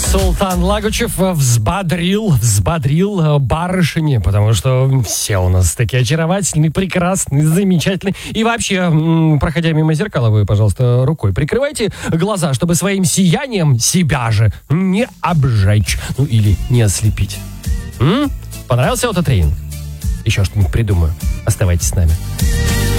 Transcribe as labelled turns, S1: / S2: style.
S1: Султан Лагучев взбодрил барышни, потому что все у нас такие очаровательные, прекрасные, замечательные. И вообще, проходя мимо зеркала, вы, пожалуйста, рукой прикрывайте глаза, чтобы своим сиянием себя же не обжечь, ну или не ослепить. Понравился автотренинг? Еще что-нибудь придумаю. Оставайтесь с нами.